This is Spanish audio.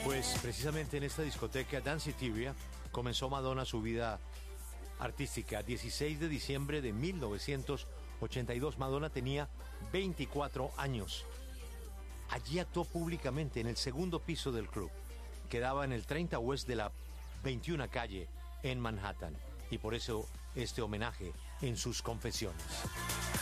Pues precisamente en esta discoteca Danceteria comenzó Madonna su vida artística. 16 de diciembre de 1982, Madonna tenía 24 años. Allí actuó públicamente en el segundo piso del club. Quedaba en el 30 West de la 21 calle en Manhattan. Y por eso este homenaje en sus confesiones.